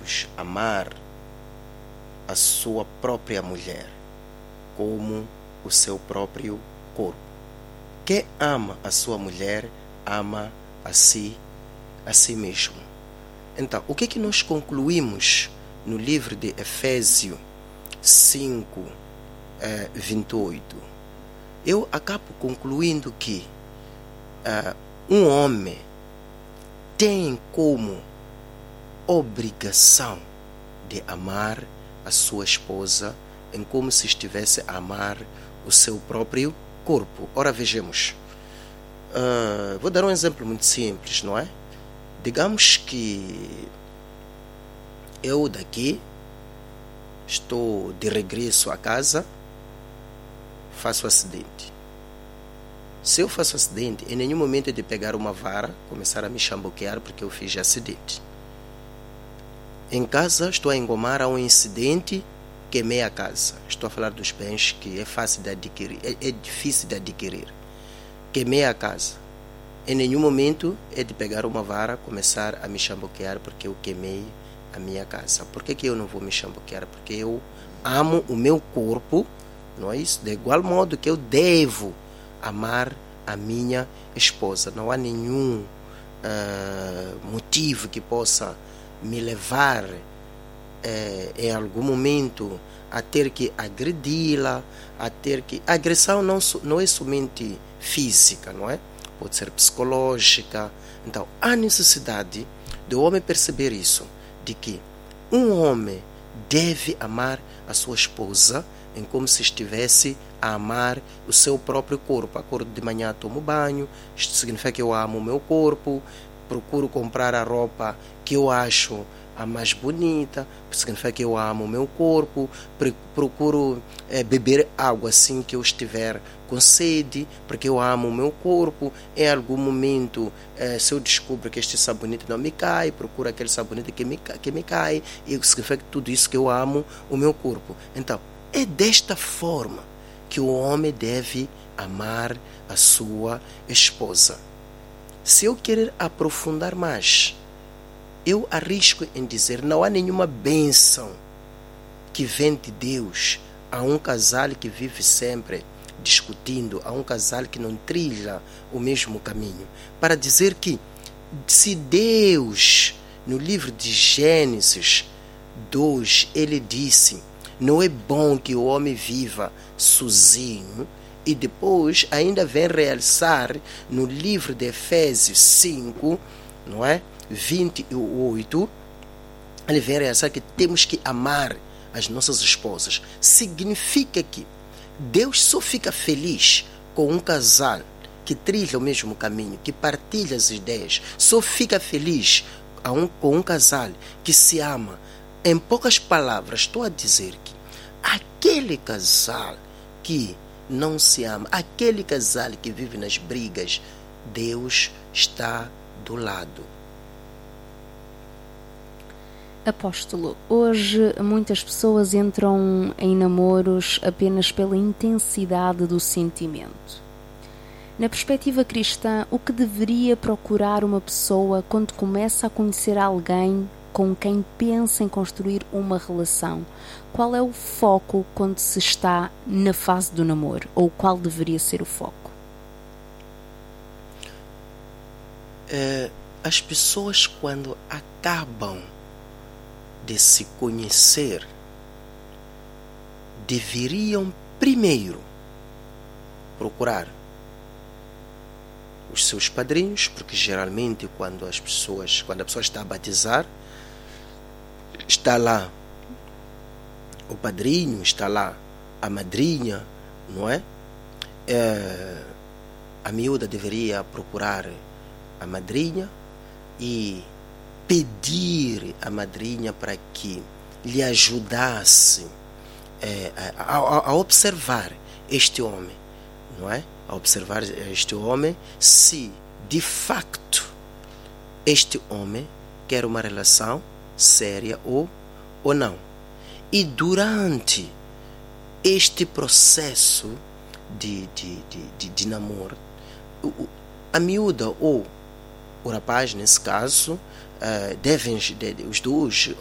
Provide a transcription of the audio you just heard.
Deus amar a sua própria mulher como o seu próprio corpo. Quem ama a sua mulher, ama a si mesmo. Então, o que nós concluímos no livro de Efésios 5, 28? Eu acabo concluindo que um homem tem como obrigação de amar a sua esposa em como se estivesse a amar o seu próprio corpo. Ora, vejamos. Vou dar um exemplo muito simples, não é? Digamos que eu daqui estou de regresso a casa, faço acidente. Se eu faço acidente, em nenhum momento é de pegar uma vara, começar a me chamboquear porque eu fiz acidente. Em casa, estou a engomar a um incidente, queimei a casa. Estou a falar dos bens que é fácil de adquirir, é difícil de adquirir. Queimei a casa. Em nenhum momento é de pegar uma vara, começar a me chamboquear porque eu queimei a minha casa. Por que eu não vou me chamboquear? Porque eu amo o meu corpo, não é isso? De igual modo que eu devo amar a minha esposa. Não há nenhum motivo que possa me levar em algum momento a ter que agredi-la, a ter que... A agressão não é somente física, não é? Pode ser psicológica. Então, há necessidade do homem perceber isso, de que um homem deve amar a sua esposa em como se estivesse a amar o seu próprio corpo. Acordo de manhã, tomo banho, isto significa que eu amo o meu corpo, procuro comprar a roupa que eu acho a mais bonita, significa que eu amo o meu corpo, procuro beber água assim que eu estiver com sede, porque eu amo o meu corpo. Em algum momento, se eu descubro que este sabonete não me cai, procuro aquele sabonete que me cai, e significa que tudo isso que eu amo o meu corpo. Então, é desta forma que o homem deve amar a sua esposa. Se eu querer aprofundar mais, eu arrisco em dizer, não há nenhuma bênção que vem de Deus a um casal que vive sempre discutindo, a um casal que não trilha o mesmo caminho. Para dizer que, se Deus, no livro de Gênesis 2, ele disse, não é bom que o homem viva sozinho, e depois ainda vem realçar no livro de Efésios 5, não é? 28, ele vem realçar que temos que amar as nossas esposas. Significa que Deus só fica feliz com um casal que trilha o mesmo caminho, que partilha as ideias. Só fica feliz com um casal que se ama. Em poucas palavras, estou a dizer que aquele casal que não se ama, aquele casal que vive nas brigas, Deus está do lado. Apóstolo, hoje muitas pessoas entram em namoros apenas pela intensidade do sentimento. Na perspectiva cristã, o que deveria procurar uma pessoa quando começa a conhecer alguém com quem pensa em construir uma relação? Qual é o foco quando se está na fase do namoro? Ou qual deveria ser o foco? As pessoas, quando acabam de se conhecer, deveriam primeiro procurar os seus padrinhos, porque geralmente quando a pessoa está a batizar, está lá o padrinho, está lá a madrinha, não é? A miúda deveria procurar a madrinha e pedir à madrinha para que lhe ajudasse a observar este homem, não é? A observar este homem, se de facto este homem quer uma relação séria ou não. E durante este processo de namoro, a miúda ou o rapaz, nesse caso, os dois,